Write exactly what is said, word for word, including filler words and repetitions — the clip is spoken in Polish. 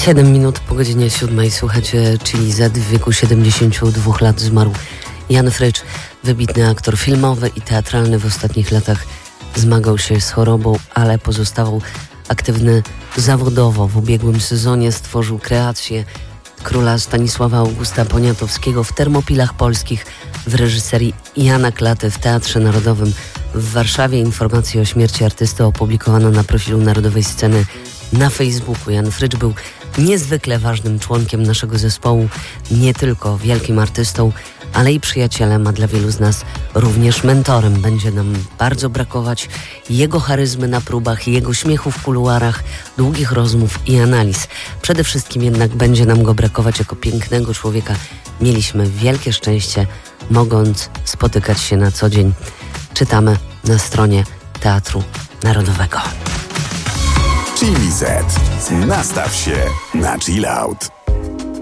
Siedem minut po godzinie siódmej. Słuchacie Chili Z. W wieku siedemdziesięciu dwóch lat zmarł Jan Frycz, wybitny aktor filmowy i teatralny. W ostatnich latach zmagał się z chorobą, ale pozostawał aktywny zawodowo. W ubiegłym sezonie stworzył kreację króla Stanisława Augusta Poniatowskiego w Termopilach Polskich w reżyserii Jana Klaty w Teatrze Narodowym w Warszawie. Informacje o śmierci artysty opublikowano na profilu Narodowej Sceny na Facebooku. Jan Frycz był niezwykle ważnym członkiem naszego zespołu, nie tylko wielkim artystą, ale i przyjacielem, a dla wielu z nas również mentorem. Będzie nam bardzo brakować jego charyzmy na próbach, jego śmiechu w kuluarach, długich rozmów i analiz. Przede wszystkim jednak będzie nam go brakować jako pięknego człowieka. Mieliśmy wielkie szczęście, mogąc spotykać się na co dzień. Czytamy na stronie Teatru Narodowego. Chili Z. Nastaw się na chill out.